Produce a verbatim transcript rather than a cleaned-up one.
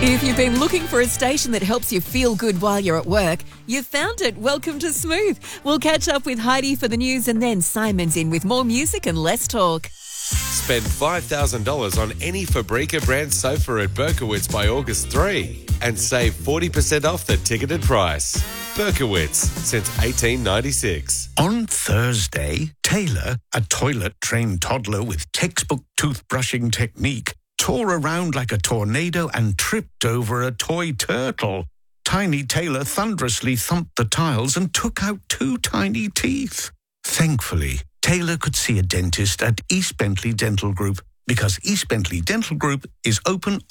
If you've been looking for a station that helps you feel good while you're at work, you've found it. Welcome to Smooth. We'll catch up with Heidi for the news, and then Simon's in with more music and less talk. Spend five thousand dollars on any Fabrica brand sofa at Berkowitz by August third and save forty percent off the ticketed price. Berkowitz, since eighteen ninety-six. On Thursday, Taylor, a toilet-trained toddler with textbook toothbrushing technique, tore around like a tornado and tripped over a toy turtle. Tiny Taylor thunderously thumped the tiles and took out two tiny teeth. Thankfully, Taylor could see a dentist at East Bentley Dental Group because East Bentley Dental Group is open